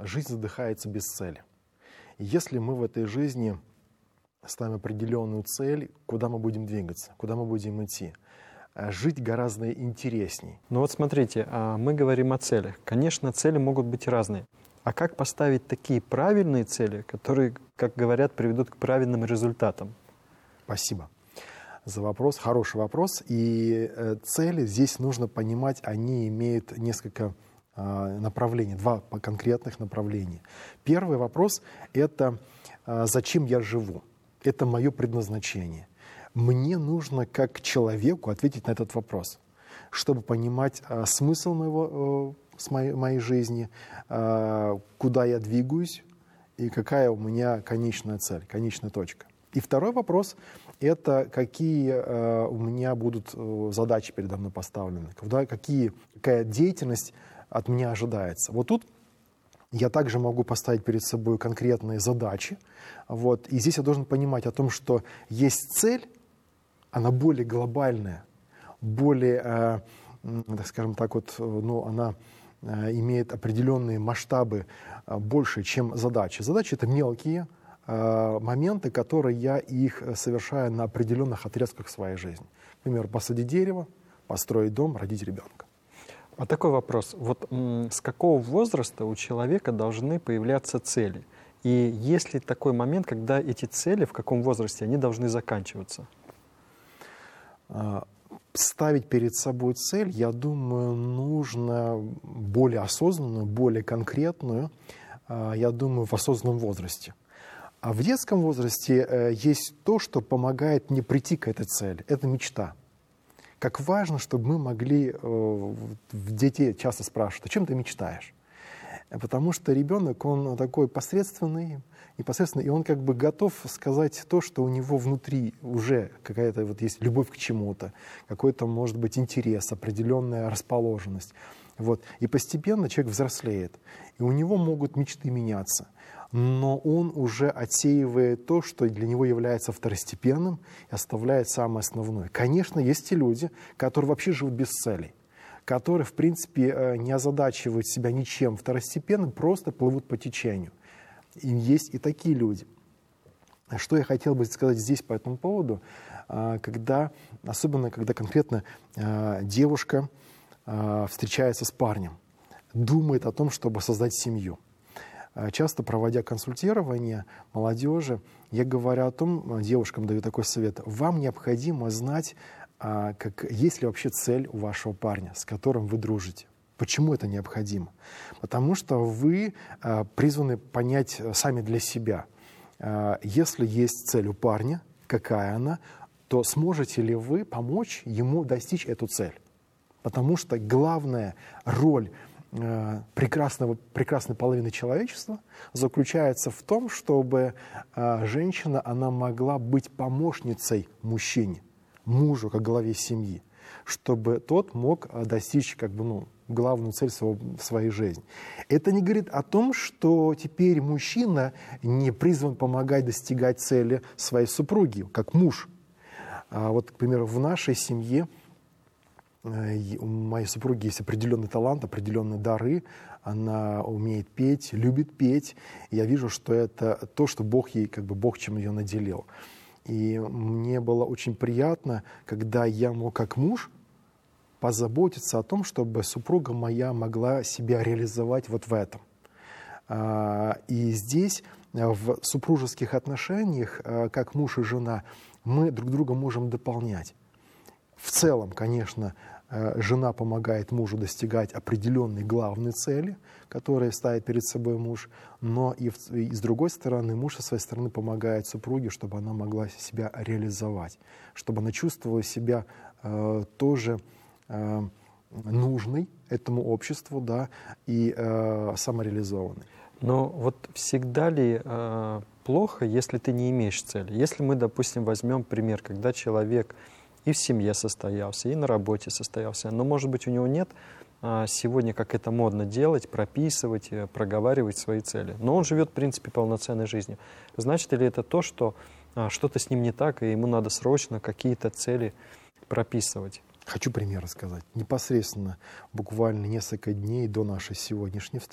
жизнь задыхается без цели. И если мы в этой жизни ставим определенную цель, куда мы будем двигаться, куда мы будем идти, жить гораздо интересней. Ну вот смотрите, мы говорим о целях. Конечно, цели могут быть разные. А как поставить такие правильные цели, которые, как говорят, приведут к правильным результатам? Спасибо за вопрос. Хороший вопрос. И цели здесь нужно понимать, они имеют несколько направлений, два конкретных направления. Первый вопрос — это зачем я живу? Это мое предназначение. Мне нужно как человеку ответить на этот вопрос, чтобы понимать смысл моей жизни, куда я двигаюсь и какая у меня конечная цель, конечная точка. И второй вопрос — это какие у меня будут задачи передо мной поставлены, какая деятельность от меня ожидается. Вот тут я также могу поставить перед собой конкретные задачи. Вот. И здесь я должен понимать о том, что есть цель, она более глобальная, более, так скажем так, она имеет определенные масштабы больше, чем задачи. Задачи — это мелкие моменты, которые я их совершаю на определенных отрезках своей жизни. Например, посадить дерево, построить дом, родить ребенка. А такой вопрос. Вот с какого возраста у человека должны появляться цели? И есть ли такой момент, когда эти цели, в каком возрасте, они должны заканчиваться? Ставить перед собой цель, я думаю, нужно более осознанную, более конкретную, я думаю, в осознанном возрасте. А в детском возрасте есть то, что помогает мне прийти к этой цели. Это мечта. Как важно, чтобы мы могли... Дети часто спрашивают: о чем ты мечтаешь? Потому что ребенок, он такой посредственный, и он как бы готов сказать то, что у него внутри уже какая-то вот есть любовь к чему-то, какой-то, может быть, интерес, определенная расположенность. Вот. И постепенно человек взрослеет, и у него могут мечты меняться, но он уже отсеивает то, что для него является второстепенным, и оставляет самое основное. Конечно, есть и люди, которые вообще живут без целей, которые, в принципе, не озадачивают себя ничем второстепенным, просто плывут по течению. И есть и такие люди. Что я хотел бы сказать здесь по этому поводу, особенно когда конкретно девушка встречается с парнем, думает о том, чтобы создать семью. Часто, проводя консультирование молодежи, я говорю о том, девушкам даю такой совет: вам необходимо знать, есть ли вообще цель у вашего парня, с которым вы дружите. Почему это необходимо? Потому что вы призваны понять сами для себя. Если есть цель у парня, какая она, то сможете ли вы помочь ему достичь эту цель? Потому что главная роль прекрасной половины человечества заключается в том, чтобы женщина, она могла быть помощницей мужчине, мужу как главе семьи, чтобы тот мог достичь главную цель своей жизни. Это не говорит о том, что теперь мужчина не призван помогать достигать цели своей супруги, как муж. Вот, к примеру, в нашей семье у моей супруги есть определенный талант, определенные дары. Она умеет петь, любит петь. И я вижу, что это то, что Бог ей, Бог чем ее наделил. И мне было очень приятно, когда я мог как муж позаботиться о том, чтобы супруга моя могла себя реализовать вот в этом. И здесь, в супружеских отношениях, как муж и жена, мы друг друга можем дополнять. В целом, конечно, жена помогает мужу достигать определенной главной цели, которую ставит перед собой муж, но и с другой стороны, муж со своей стороны помогает супруге, чтобы она могла себя реализовать, чтобы она чувствовала себя тоже нужной этому обществу, да, и самореализованной. Но вот всегда ли плохо, если ты не имеешь цели? Если мы, допустим, возьмем пример, когда человек и в семье состоялся, и на работе состоялся, но, может быть, у него нет сегодня, как это модно делать, прописывать, проговаривать свои цели. Но он живет, в принципе, полноценной жизнью. Значит ли это то, что что-то с ним не так, и ему надо срочно какие-то цели прописывать? Хочу пример рассказать. Непосредственно, буквально несколько дней до нашей сегодняшней встречи,